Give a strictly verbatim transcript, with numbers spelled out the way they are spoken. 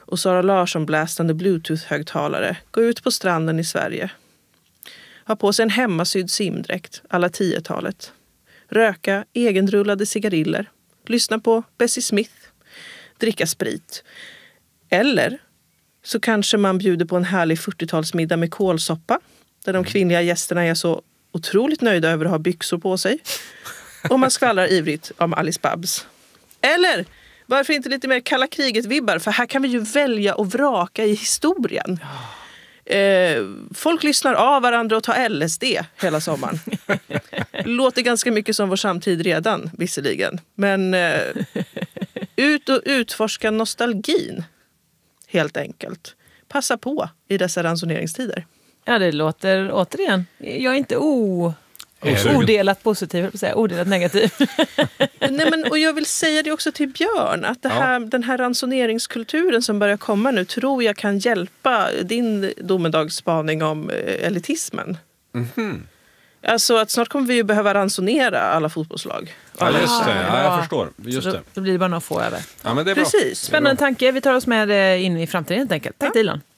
och Sara Larsson blästande bluetooth-högtalare gå ut på stranden i Sverige. Ha på sig en hemmasydd simdräkt alla tiotalet. Röka egenrullade cigariller. Lyssna på Bessie Smith. Dricka sprit. Eller så kanske man bjuder på en härlig fyrtiotalsmiddag med kålsoppa. Där de kvinnliga gästerna är så otroligt nöjda över att ha byxor på sig. Och man skvallrar ivrigt om Alice Babs. Eller varför inte lite mer kalla kriget-vibbar? För här kan vi ju välja och vraka i historien. Eh, folk lyssnar av varandra och tar L S D hela sommaren. Låter ganska mycket som vår samtid redan, visserligen. Men eh, ut och utforska nostalgin, helt enkelt. Passa på i dessa ransoneringstider. Ja, det låter återigen. Jag är inte o... odelat positiv, jag vill säga, odelat negativ. Nej, men, och jag vill säga det också till Björn, att det här, ja. den här ransoneringskulturen som börjar komma nu tror jag kan hjälpa din domedagsspaning om elitismen. Mm-hmm. Alltså att snart kommer vi ju behöva ransonera alla fotbollslag. Ja, just det. Ja, jag förstår. Just då, det. då blir det bara några få över. Ja, men det är bra. Precis. Spännande tanke. Vi tar oss med in i framtiden helt enkelt. Tack, ja. Dilan.